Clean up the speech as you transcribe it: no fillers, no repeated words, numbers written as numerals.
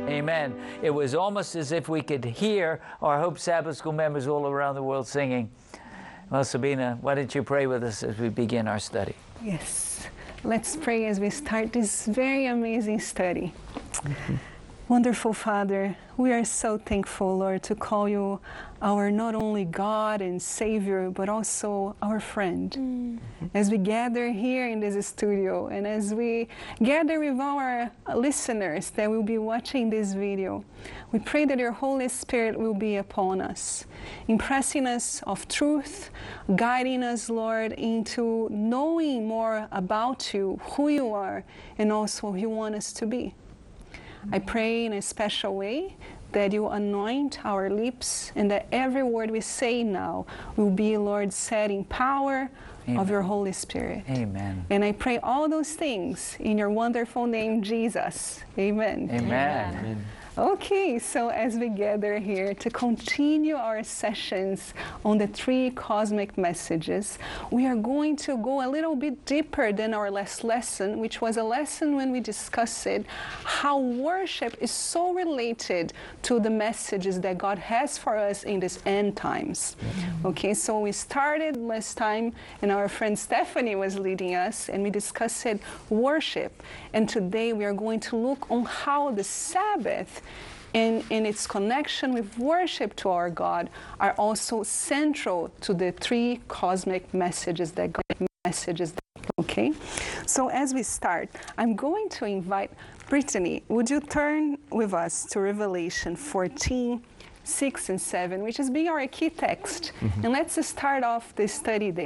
Amen. It was almost as if we could hear our Hope Sabbath School members all around the world singing. Well, Sabina, why don't you pray with us as we begin our study? Yes. Let's pray as we start this very amazing study. Wonderful Father, we are so thankful, Lord, to call you our not only God and Savior, but also our friend. As we gather here in this studio and as we gather with our listeners that will be watching this video, we pray that your Holy Spirit will be upon us, impressing us of truth, guiding us, Lord, into knowing more about you, who you are, and also who you want us to be. I pray in a special way that you anoint our lips and that every word we say now will be, Lord, said in power of your Holy Spirit. Amen. And I pray all those things in your wonderful name, Jesus. Amen. Amen. Amen. Okay, so as we gather here to continue our sessions on the three cosmic messages, we are going to go a little bit deeper than our last lesson, which was a lesson when we discussed how worship is so related to the messages that God has for us in these end times. Okay, so we started last time, and our friend Stephanie was leading us, and we discussed worship. And today we are going to look on how the Sabbath in its connection with worship to our God are also central to the three cosmic messages that God okay? So as we start, I'm going to invite Brittany. Would you turn with us to Revelation 14, 6 and 7, which is being our key text. And let's start off the study there.